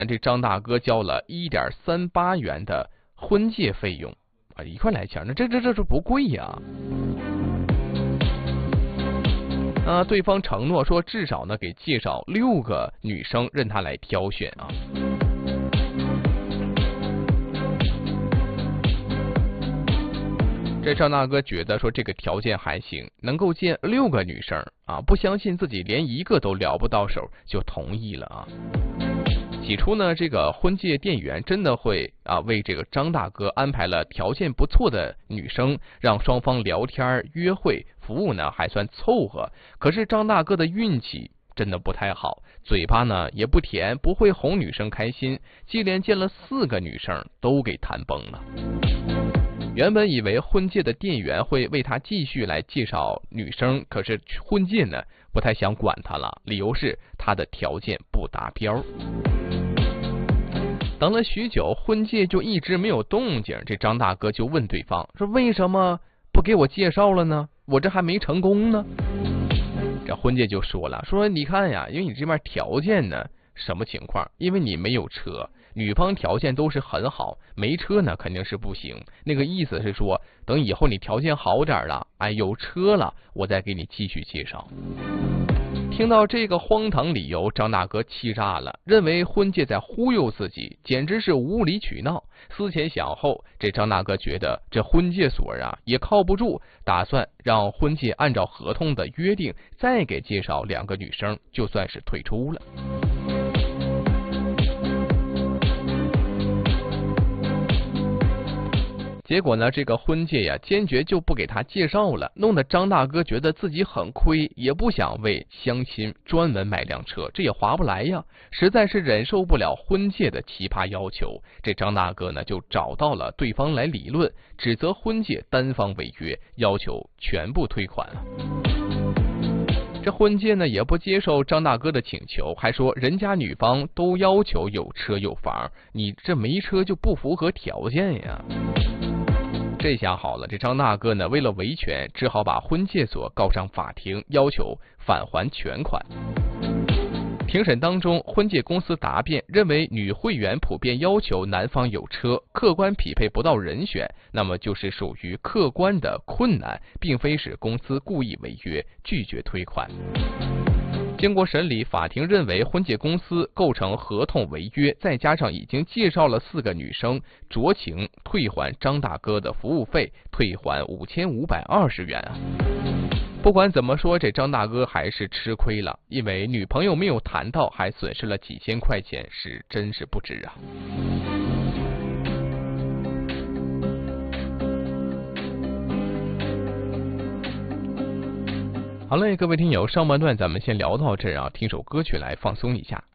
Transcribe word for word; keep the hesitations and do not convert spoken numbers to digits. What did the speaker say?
这张大哥交了一点三八元的婚介费用啊，一块来钱，那这这这这不贵呀？啊，对方承诺说至少呢给介绍六个女生任他来挑选啊。这张大哥觉得说这个条件还行，能够见六个女生啊，不相信自己连一个都聊不到手，就同意了啊。起初呢，这个婚介店员真的会啊为这个张大哥安排了条件不错的女生，让双方聊天约会，服务呢还算凑合。可是张大哥的运气真的不太好，嘴巴呢也不甜，不会哄女生开心，接连见了四个女生都给谈崩了。原本以为婚介的店员会为他继续来介绍女生，可是婚介呢不太想管他了，理由是他的条件不达标。等了许久，婚介就一直没有动静，这张大哥就问对方说：“为什么不给我介绍了呢？我这还没成功呢。”这婚介就说了：“说你看呀，因为你这边条件呢什么情况？因为你没有车。”女方条件都是很好，没车呢肯定是不行。那个意思是说，等以后你条件好点了，哎，有车了，我再给你继续介绍。听到这个荒唐理由，张大哥气炸了，认为婚介在忽悠自己，简直是无理取闹。思前想后，这张大哥觉得这婚介所啊也靠不住，打算让婚介按照合同的约定再给介绍两个女生，就算是退出了。结果呢，这个婚介呀，坚决就不给他介绍了，弄得张大哥觉得自己很亏，也不想为相亲专门买辆车，这也划不来呀，实在是忍受不了婚介的奇葩要求。这张大哥呢，就找到了对方来理论，指责婚介单方违约，要求全部退款啊。这婚介呢也不接受张大哥的请求，还说人家女方都要求有车有房，你这没车就不符合条件呀。这下好了，这张大哥呢，为了维权，只好把婚介所告上法庭，要求返还全款。庭审当中，婚介公司答辩认为，女会员普遍要求男方有车，客观匹配不到人选，那么就是属于客观的困难，并非是公司故意违约，拒绝退款。经过审理，法庭认为婚介公司构成合同违约，再加上已经介绍了四个女生，酌情退还张大哥的服务费，退还五千五百二十元啊。不管怎么说，这张大哥还是吃亏了，因为女朋友没有谈到，还损失了几千块钱，是真是不值啊。好嘞，各位听友，上半段咱们先聊到这儿啊，听首歌曲来放松一下。